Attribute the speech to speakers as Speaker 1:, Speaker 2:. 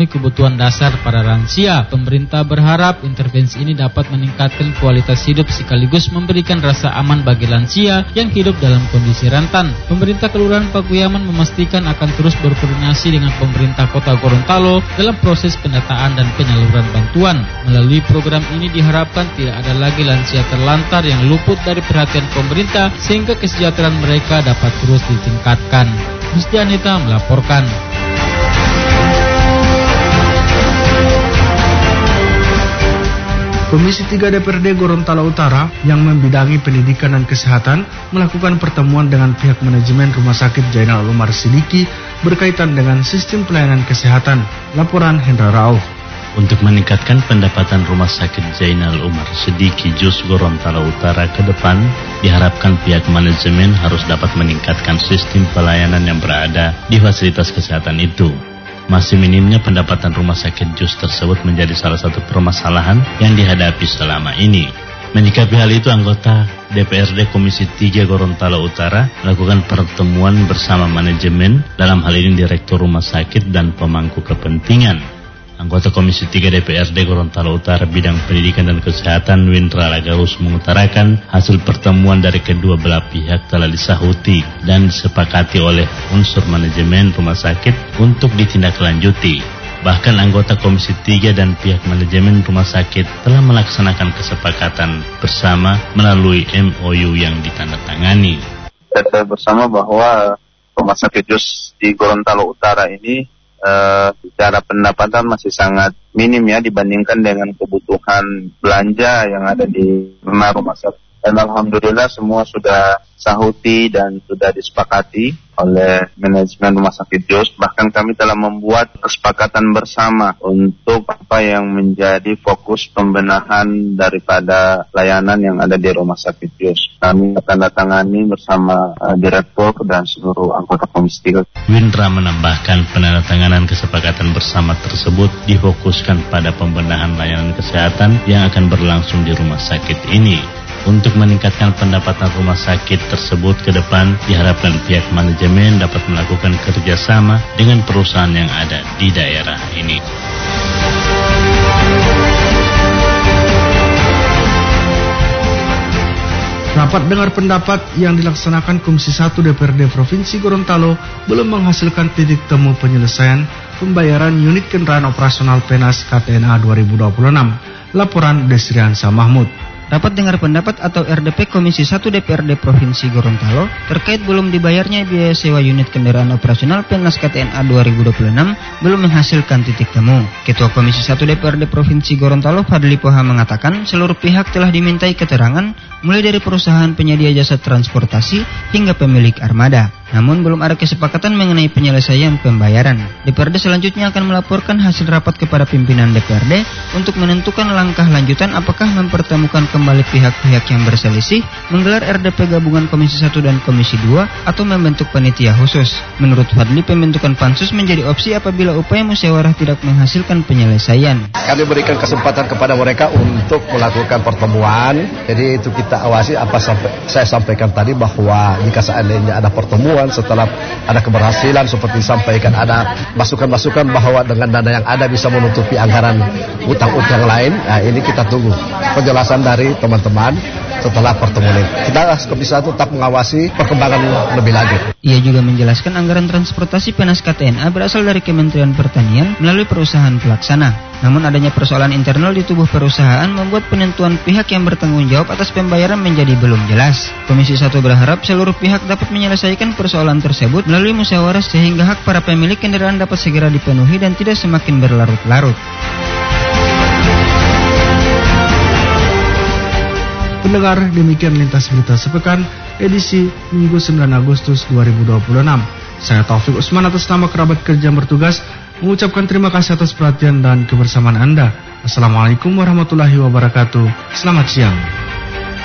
Speaker 1: kebutuhan dasar para lansia. Pemerintah berharap intervensi ini dapat meningkatkan kualitas hidup sekaligus memberikan rasa aman bagi lansia yang hidup dalam kondisi rentan. Pemerintah Kelurahan Pakuyaman memastikan akan terus berkoordinasi dengan pemerintah Kota Gorontalo dalam proses pendataan dan penyaluran bantuan. Melalui program ini diharapkan tidak ada lagi lansia terlantar yang luput dari perhatian pemerintah sehingga kesejahteraan mereka dapat terus ditingkatkan. Kristianita melaporkan.
Speaker 2: Komisi 3 DPRD Gorontalo Utara yang membidangi pendidikan dan kesehatan melakukan pertemuan dengan pihak manajemen Rumah Sakit Jainal Umar Sidiki berkaitan dengan sistem pelayanan kesehatan. Laporan Hendra Rauf.
Speaker 3: Untuk meningkatkan pendapatan Rumah Sakit Jainal Umar Sidiki JUS Gorontalo Utara ke depan, diharapkan pihak manajemen harus dapat meningkatkan sistem pelayanan yang berada di fasilitas kesehatan itu. Masih minimnya pendapatan rumah sakit JUS tersebut menjadi salah satu permasalahan yang dihadapi selama ini. Menyikapi hal itu, anggota DPRD Komisi 3 Gorontalo Utara melakukan pertemuan bersama manajemen, dalam hal ini Direktur Rumah Sakit dan pemangku kepentingan. Anggota Komisi 3 DPRD Gorontalo Utara bidang pendidikan dan kesehatan Windra Lagarus mengutarakan hasil pertemuan dari kedua belah pihak telah disahuti dan disepakati oleh unsur manajemen rumah sakit untuk ditindaklanjuti. Bahkan anggota Komisi 3 dan pihak manajemen rumah sakit telah melaksanakan kesepakatan bersama melalui MOU yang ditandatangani.
Speaker 4: Kita bersama bahwa Rumah Sakit JUS di Gorontalo Utara ini secara pendapatan masih sangat minim ya dibandingkan dengan kebutuhan belanja yang ada di rumah sakit. Dan alhamdulillah semua sudah sahuti dan sudah disepakati oleh manajemen Rumah Sakit JUS. Bahkan kami telah membuat kesepakatan bersama untuk apa yang menjadi fokus pembenahan daripada layanan yang ada di Rumah Sakit JUS. Kami akan datangani bersama Direktur dan seluruh anggota Komisi 3.
Speaker 3: Windra menambahkan penandatanganan kesepakatan bersama tersebut difokuskan pada pembenahan layanan kesehatan yang akan berlangsung di rumah sakit ini. Untuk meningkatkan pendapatan rumah sakit tersebut ke depan, diharapkan pihak manajemen dapat melakukan kerjasama dengan perusahaan yang ada di daerah ini.
Speaker 2: Rapat dengar pendapat yang dilaksanakan Komisi 1 DPRD Provinsi Gorontalo belum menghasilkan titik temu penyelesaian pembayaran unit kendaraan operasional PENAS KTNA 2026. Laporan Desriansa Mahmud.
Speaker 5: Rapat dengar pendapat atau RDP Komisi 1 DPRD Provinsi Gorontalo terkait belum dibayarnya biaya sewa unit kendaraan operasional PENAS KTNA 2026 belum menghasilkan titik temu. Ketua Komisi 1 DPRD Provinsi Gorontalo Fadli Poha mengatakan seluruh pihak telah dimintai keterangan mulai dari perusahaan penyedia jasa transportasi hingga pemilik armada. Namun belum ada kesepakatan mengenai penyelesaian pembayaran. DPRD selanjutnya akan melaporkan hasil rapat kepada pimpinan DPRD untuk menentukan langkah lanjutan apakah mempertemukan kembali pihak-pihak yang berselisih, menggelar RDP gabungan Komisi 1 dan Komisi 2, atau membentuk panitia khusus. Menurut Fadli, pembentukan pansus menjadi opsi apabila upaya musyawarah tidak menghasilkan penyelesaian.
Speaker 6: Kami berikan kesempatan kepada mereka untuk melakukan pertemuan. Jadi itu kita awasi apa saya sampaikan tadi bahwa jika seandainya ada pertemuan setelah ada keberhasilan seperti disampaikan ada masukan-masukan bahwa dengan dana yang ada bisa menutupi anggaran utang-utang lain. Nah, ini kita tunggu penjelasan dari teman-teman setelah pertemuan ini. Kita Komisi 1 tetap mengawasi perkembangan lebih lanjut.
Speaker 5: Ia juga menjelaskan anggaran transportasi PENAS KTNA berasal dari Kementerian Pertanian melalui perusahaan pelaksana. Namun adanya persoalan internal di tubuh perusahaan membuat penentuan pihak yang bertanggung jawab atas pembayaran menjadi belum jelas. Komisi 1 berharap seluruh pihak dapat menyelesaikan persoalan tersebut melalui musyawarah sehingga hak para pemilik kendaraan dapat segera dipenuhi dan tidak semakin berlarut-larut.
Speaker 2: Pendengar, demikian lintas berita sepekan edisi Minggu 9 Agustus 2026. Saya Taufik Usman atas nama kerabat kerja yang bertugas mengucapkan terima kasih atas perhatian dan kebersamaan Anda. Assalamualaikum warahmatullahi wabarakatuh. Selamat siang.